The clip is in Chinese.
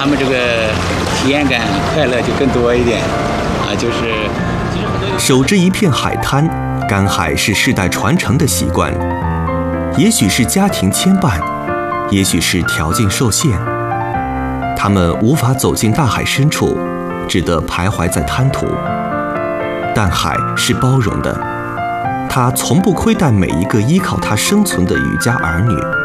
他们这个体验感、快乐就更多一点啊。就是守着一片海滩，赶海是世代传承的习惯，也许是家庭牵绊，也许是条件受限，他们无法走进大海深处，只得徘徊在滩涂。但海是包容的，它从不亏待每一个依靠它生存的渔家儿女。